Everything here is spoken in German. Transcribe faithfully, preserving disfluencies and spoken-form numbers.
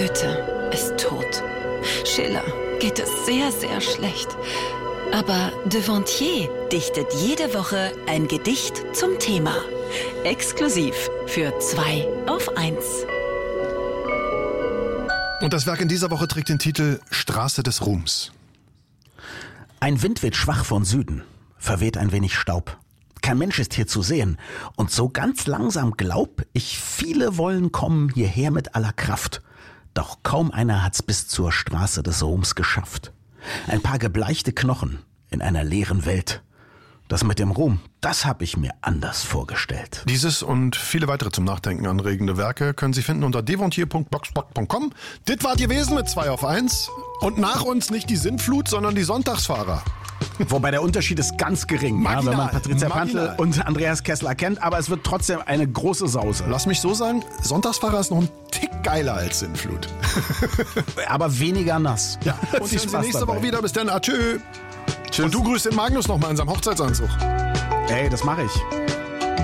Goethe ist tot. Schiller geht es sehr, sehr schlecht. Aber Devontier dichtet jede Woche ein Gedicht zum Thema. Exklusiv für zwei auf eins. Und das Werk in dieser Woche trägt den Titel Straße des Ruhms. Ein Wind weht schwach von Süden, verweht ein wenig Staub. Kein Mensch ist hier zu sehen. Und so ganz langsam glaub ich, viele wollen kommen hierher mit aller Kraft. Doch kaum einer hat's bis zur Straße des Ruhms geschafft. Ein paar gebleichte Knochen in einer leeren Welt. Das mit dem Ruhm, das hab ich mir anders vorgestellt. Dieses und viele weitere zum Nachdenken anregende Werke können Sie finden unter devontier punkt blogspot punkt com. Dit wart gewesen mit zwei auf eins. Und nach uns nicht die Sintflut, sondern die Sonntagsfahrer. Wobei der Unterschied ist ganz gering, ja, wenn man Patricia Prantl und Andreas Kessler kennt, aber es wird trotzdem eine große Sause. Lass mich so sagen, Sonntagsfahrer ist noch ein Tick geiler als Sintflut. Aber weniger nass. Ja, und wir sehen Sie nächste Woche wieder. Bis dann, adieu. Tschüss. Und du grüßt den Magnus nochmal in seinem Hochzeitsanzug. Ey, das mache ich.